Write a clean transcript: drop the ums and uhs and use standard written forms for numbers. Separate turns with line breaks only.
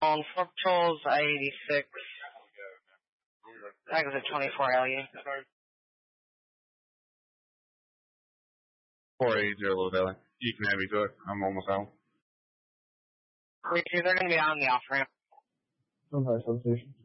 On Fort Patrol's I-86. Exit 24 LU.
480 Low Valley. You can have me to it. I'm almost out.
3-2, they're going to be on the off-ramp.
Sunrise substation.